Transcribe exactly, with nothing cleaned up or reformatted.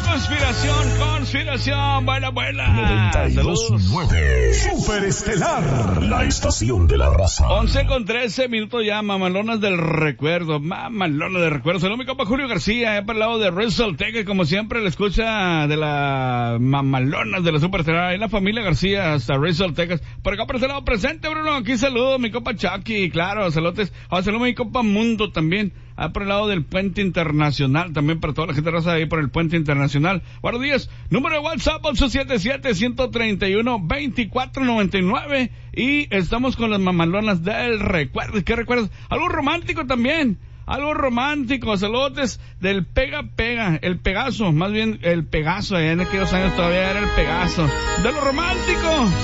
conspiración, conspiración, buena, buena. noventa y dos punto nueve Superestelar, la estación de la raza. once con trece minutos ya, mamalonas del recuerdo, mamalonas del recuerdo. Saludos mi compa Julio García, ya para el lado de Rizal Teca, como siempre, le escucha de la mamalonas de la Superestelar, y la familia García hasta Rizal Texas. Por acá por este lado presente, Bruno, aquí saludo mi compa Chucky, claro, saludos. Ah, saludos mi compa Mundo también. Ah, por el lado del Puente Internacional, también para toda la gente raza ahí por el Puente Internacional. Buenos días, número de WhatsApp ocho siete siete, uno tres uno, dos cuatro nueve nueve. Y estamos con las mamalonas del recuerdo. ¿Qué recuerdas? Algo romántico también. Algo romántico, saludos del Pega Pega, el Pegaso, más bien el Pegaso, allá en aquellos años todavía era el Pegaso. De lo romántico.